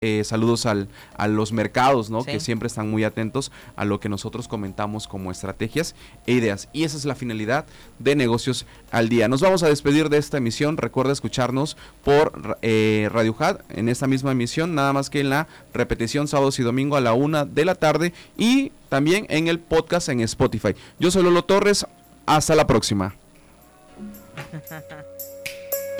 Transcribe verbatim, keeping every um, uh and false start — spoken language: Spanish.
Eh, saludos al, a los mercados, ¿no? Sí. Que siempre están muy atentos a lo que nosotros comentamos como estrategias e ideas. Y esa es la finalidad de Negocios al Día. Nos vamos a despedir de esta emisión. Recuerda escucharnos por eh, Radio Hat en esta misma emisión, nada más que en la repetición sábados y domingo a la una de la tarde y también en el podcast en Spotify. Yo soy Lolo Torres. Hasta la próxima.